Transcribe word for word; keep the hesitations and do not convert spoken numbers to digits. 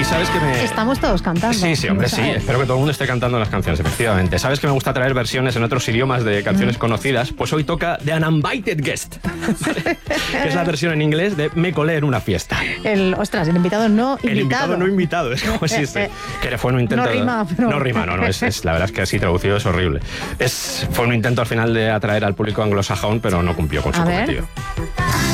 sabes que me... Estamos todos cantando. Sí, sí, hombre, sí. ¿Sabes? Espero que todo el mundo esté cantando las canciones, efectivamente. ¿Sabes que me gusta traer versiones en otros idiomas de canciones mm. conocidas? Pues hoy toca The Uninvited Guest, ¿vale? Que es la versión en inglés de Me colé en una fiesta. El, ostras, el invitado no invitado. El invitado no invitado, es como existe. Que fue un intento... No rima, pero... No rima, no, no, es, es, la verdad es que así traducido es horrible. Es, fue un intento al final de atraer al público anglosajón, pero no cumplió con su A cometido. Ver.